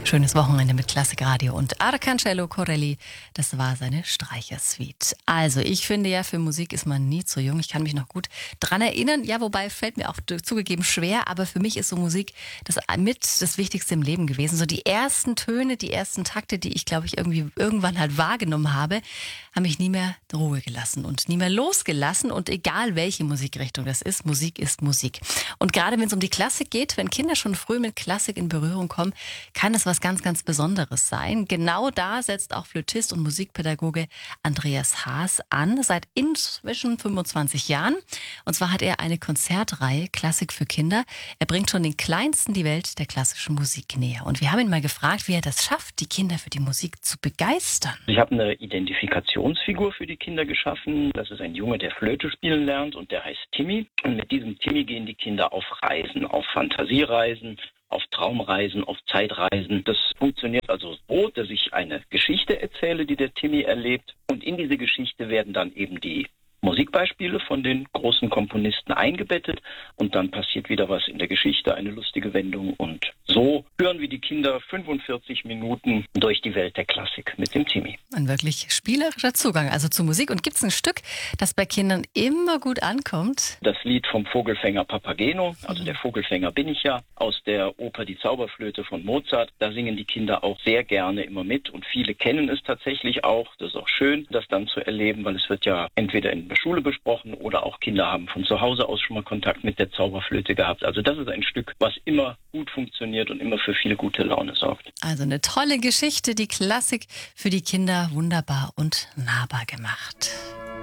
Schönes Wochenende mit Klassikradio und Arcangelo Corelli. Das war seine Streichersuite. Also ich finde ja, für Musik ist man nie zu jung. Ich kann mich noch gut dran erinnern. Ja, wobei fällt mir auch zugegeben schwer. Aber für mich ist so Musik das Wichtigste im Leben gewesen. So die ersten Töne, die ersten Takte, die ich glaube ich irgendwann halt wahrgenommen habe, haben mich nie mehr Ruhe gelassen und nie mehr losgelassen. Und egal welche Musikrichtung das ist, Musik ist Musik. Und gerade wenn es um die Klassik geht, wenn Kinder schon früh mit Klassik in Berührung kommen, kann es was ganz, ganz Besonderes sein. Genau da setzt auch Flötist und Musikpädagoge Andreas Haas an, seit inzwischen 25 Jahren. Und zwar hat er eine Konzertreihe Klassik für Kinder. Er bringt schon den Kleinsten die Welt der klassischen Musik näher. Und wir haben ihn mal gefragt, wie er das schafft, die Kinder für die Musik zu begeistern. Ich habe eine Identifikationsfigur für die Kinder geschaffen. Das ist ein Junge, der Flöte spielen lernt und der heißt Timmy. Und mit diesem Timmy gehen die Kinder auf Reisen, auf Fantasiereisen, auf Traumreisen, auf Zeitreisen. Das funktioniert also so, dass ich eine Geschichte erzähle, die der Timmy erlebt. Und in diese Geschichte werden dann eben die Musikbeispiele von den großen Komponisten eingebettet. Und dann passiert wieder was in der Geschichte, eine lustige Wendung. Und so hören wir die Kinder 45 Minuten durch die Welt der Klassik mit dem Timmy. Ein wirklich spielerischer Zugang also zur Musik. Und gibt es ein Stück, das bei Kindern immer gut ankommt? Das Lied vom Vogelfänger Papageno, also der Vogelfänger bin ich ja, aus der Oper Die Zauberflöte von Mozart. Da singen die Kinder auch sehr gerne immer mit und viele kennen es tatsächlich auch. Das ist auch schön, das dann zu erleben, weil es wird ja entweder in der Schule besprochen oder auch Kinder haben von zu Hause aus schon mal Kontakt mit der Zauberflöte gehabt. Also das ist ein Stück, was immer gut funktioniert und immer für viel gute Laune sorgt. Also eine tolle Geschichte, die Klassik für die Kinder wunderbar und nahbar gemacht.